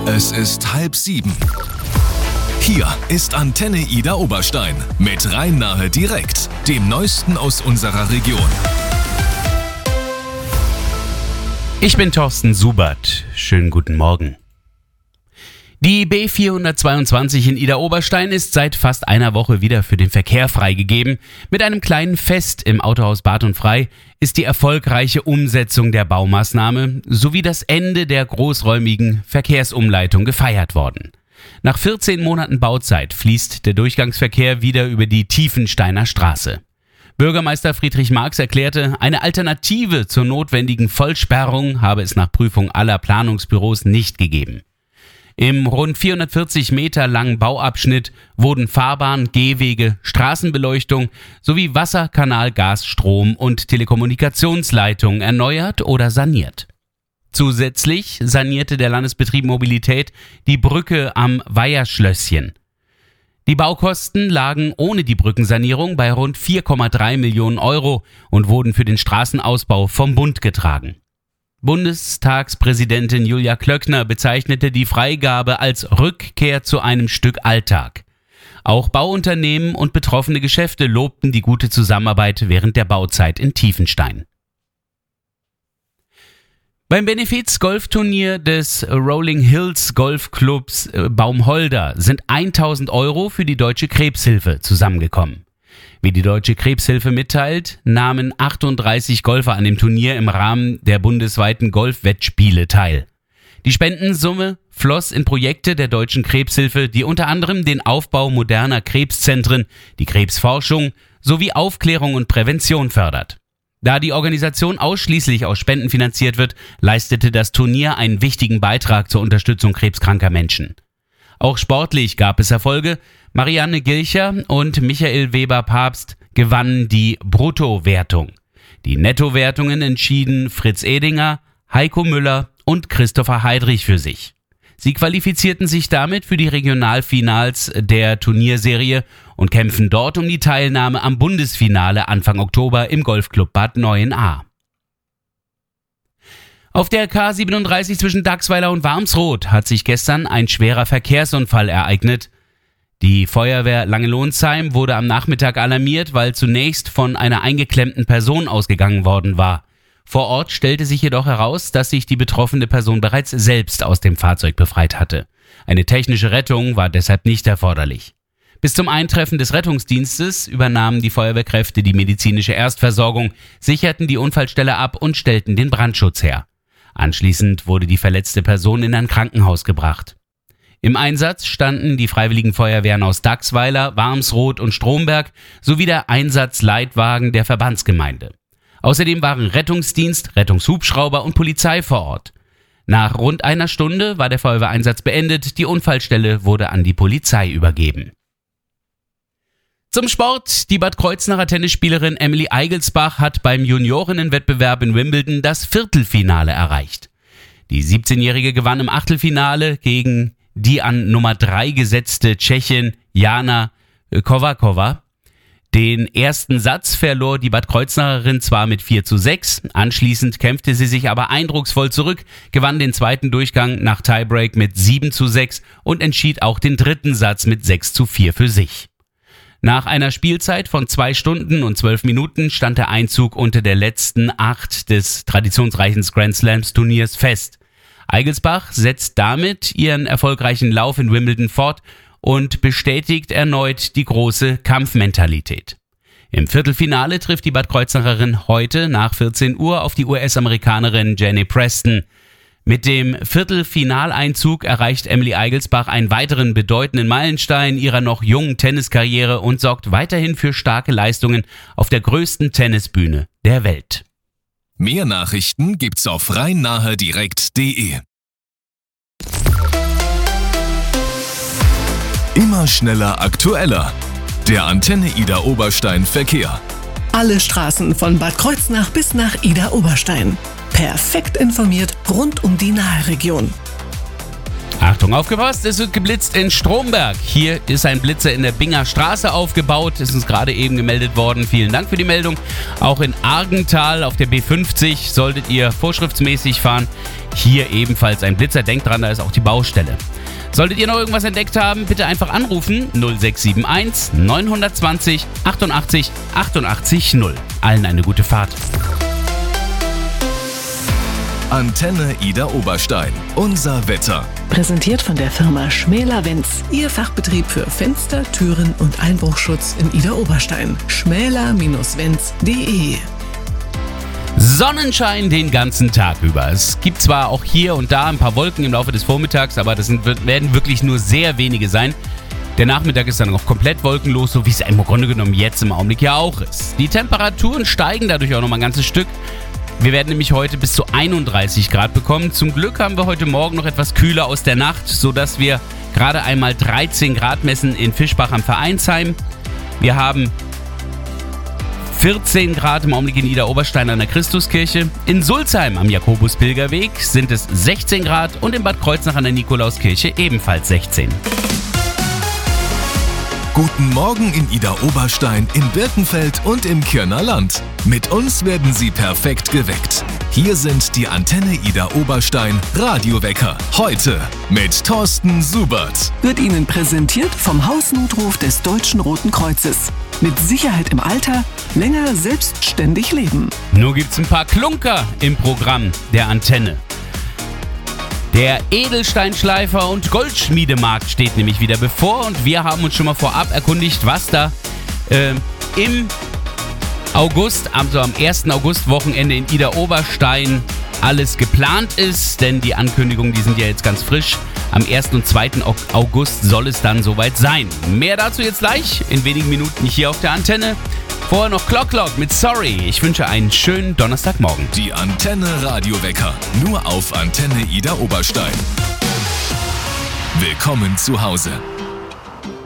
Es ist 6:30. Hier ist Antenne Ida Oberstein mit Rhein-Nahe direkt, dem Neuesten aus unserer Region. Ich bin Thorsten Subert. Schönen guten Morgen. Die B422 in Ida Oberstein ist seit fast einer Woche wieder für den Verkehr freigegeben. Mit einem kleinen Fest im Autohaus Bad und Frei ist die erfolgreiche Umsetzung der Baumaßnahme sowie das Ende der großräumigen Verkehrsumleitung gefeiert worden. Nach 14 Monaten Bauzeit fließt der Durchgangsverkehr wieder über die Tiefensteiner Straße. Bürgermeister Friedrich Marx erklärte, eine Alternative zur notwendigen Vollsperrung habe es nach Prüfung aller Planungsbüros nicht gegeben. Im rund 440 Meter langen Bauabschnitt wurden Fahrbahn, Gehwege, Straßenbeleuchtung sowie Wasser, Kanal, Gas, Strom und Telekommunikationsleitungen erneuert oder saniert. Zusätzlich sanierte der Landesbetrieb Mobilität die Brücke am Weiherschlösschen. Die Baukosten lagen ohne die Brückensanierung bei rund 4,3 Millionen Euro und wurden für den Straßenausbau vom Bund getragen. Bundestagspräsidentin Julia Klöckner bezeichnete die Freigabe als Rückkehr zu einem Stück Alltag. Auch Bauunternehmen und betroffene Geschäfte lobten die gute Zusammenarbeit während der Bauzeit in Tiefenstein. Beim Benefiz-Golfturnier des Rolling Hills Golfclubs Baumholder sind 1.000 Euro für die Deutsche Krebshilfe zusammengekommen. Wie die Deutsche Krebshilfe mitteilt, nahmen 38 Golfer an dem Turnier im Rahmen der bundesweiten Golfwettspiele teil. Die Spendensumme floss in Projekte der Deutschen Krebshilfe, die unter anderem den Aufbau moderner Krebszentren, die Krebsforschung sowie Aufklärung und Prävention fördert. Da die Organisation ausschließlich aus Spenden finanziert wird, leistete das Turnier einen wichtigen Beitrag zur Unterstützung krebskranker Menschen. Auch sportlich gab es Erfolge. Marianne Gilcher und Michael Weber-Papst gewannen die Bruttowertung. Die Nettowertungen entschieden Fritz Edinger, Heiko Müller und Christopher Heidrich für sich. Sie qualifizierten sich damit für die Regionalfinals der Turnierserie und kämpfen dort um die Teilnahme am Bundesfinale Anfang Oktober im Golfclub Bad Neuenahr. Auf der K37 zwischen Dachsweiler und Warmsroth hat sich gestern ein schwerer Verkehrsunfall ereignet. Die Feuerwehr Langelonsheim wurde am Nachmittag alarmiert, weil zunächst von einer eingeklemmten Person ausgegangen worden war. Vor Ort stellte sich jedoch heraus, dass sich die betroffene Person bereits selbst aus dem Fahrzeug befreit hatte. Eine technische Rettung war deshalb nicht erforderlich. Bis zum Eintreffen des Rettungsdienstes übernahmen die Feuerwehrkräfte die medizinische Erstversorgung, sicherten die Unfallstelle ab und stellten den Brandschutz her. Anschließend wurde die verletzte Person in ein Krankenhaus gebracht. Im Einsatz standen die Freiwilligen Feuerwehren aus Dachsweiler, Warmsroth und Stromberg sowie der Einsatzleitwagen der Verbandsgemeinde. Außerdem waren Rettungsdienst, Rettungshubschrauber und Polizei vor Ort. Nach rund einer Stunde war der Feuerwehreinsatz beendet, die Unfallstelle wurde an die Polizei übergeben. Zum Sport. Die Bad Kreuznacher Tennisspielerin Emily Eigelsbach hat beim Juniorinnenwettbewerb in Wimbledon das Viertelfinale erreicht. Die 17-Jährige gewann im Achtelfinale gegen die an Nummer 3 gesetzte Tschechin Jana Kovakova. Den ersten Satz verlor die Bad Kreuznacherin zwar mit 4:6, anschließend kämpfte sie sich aber eindrucksvoll zurück, gewann den zweiten Durchgang nach Tiebreak mit 7:6 und entschied auch den dritten Satz mit 6:4 für sich. Nach einer Spielzeit von 2 Stunden und 12 Minuten stand der Einzug unter der letzten 8 des traditionsreichen Grand Slams Turniers fest. Eigelsbach setzt damit ihren erfolgreichen Lauf in Wimbledon fort und bestätigt erneut die große Kampfmentalität. Im Viertelfinale trifft die Bad Kreuznacherin heute nach 14 Uhr auf die US-Amerikanerin Jenny Preston. Mit dem Viertelfinaleinzug erreicht Emily Eigelsbach einen weiteren bedeutenden Meilenstein ihrer noch jungen Tenniskarriere und sorgt weiterhin für starke Leistungen auf der größten Tennisbühne der Welt. Mehr Nachrichten gibt's auf rhein-nahe-direkt.de. Immer schneller, aktueller. Der Antenne Ida Oberstein Verkehr. Alle Straßen von Bad Kreuznach bis nach Ida Oberstein. Perfekt informiert rund um die Naheregion. Achtung, aufgepasst, es wird geblitzt in Stromberg. Hier ist ein Blitzer in der Binger Straße aufgebaut, ist uns gerade eben gemeldet worden. Vielen Dank für die Meldung. Auch in Argental auf der B50 solltet ihr vorschriftsmäßig fahren. Hier ebenfalls ein Blitzer. Denkt dran, da ist auch die Baustelle. Solltet ihr noch irgendwas entdeckt haben, bitte einfach anrufen 0671 920 88 88 0. Allen eine gute Fahrt. Antenne Ida Oberstein. Unser Wetter. Präsentiert von der Firma Schmäler-Wenz. Ihr Fachbetrieb für Fenster, Türen und Einbruchschutz in Ida Oberstein. schmäler-wenz.de. Sonnenschein den ganzen Tag über. Es gibt zwar auch hier und da ein paar Wolken im Laufe des Vormittags, aber das werden wirklich nur sehr wenige sein. Der Nachmittag ist dann noch komplett wolkenlos, so wie es im Grunde genommen jetzt im Augenblick ja auch ist. Die Temperaturen steigen dadurch auch noch mal ein ganzes Stück. Wir werden nämlich heute bis zu 31 Grad bekommen. Zum Glück haben wir heute Morgen noch etwas kühler aus der Nacht, sodass wir gerade einmal 13 Grad messen in Fischbach am Vereinsheim. Wir haben 14 Grad im Augenblick in Ida Oberstein an der Christuskirche. In Sulzheim am Jakobus-Pilgerweg sind es 16 Grad und in Bad Kreuznach an der Nikolauskirche ebenfalls 16. Guten Morgen in Ida Oberstein, in Birkenfeld und im Kirner Land. Mit uns werden Sie perfekt geweckt. Hier sind die Antenne Ida Oberstein Radiowecker. Heute mit Thorsten Subert. Wird Ihnen präsentiert vom Hausnotruf des Deutschen Roten Kreuzes. Mit Sicherheit im Alter, länger selbstständig leben. Nur gibt's ein paar Klunker im Programm der Antenne. Der Edelsteinschleifer- und Goldschmiedemarkt steht nämlich wieder bevor und wir haben uns schon mal vorab erkundigt, was da im August, also am 1. August-Wochenende in Ida Oberstein alles geplant ist, denn die Ankündigungen, die sind ja jetzt ganz frisch. Am 1. und 2. August soll es dann soweit sein. Mehr dazu jetzt gleich, in wenigen Minuten hier auf der Antenne. Vorher noch Clock mit Sorry. Ich wünsche einen schönen Donnerstagmorgen. Die Antenne Radiowecker, nur auf Antenne Ida Oberstein. Willkommen zu Hause.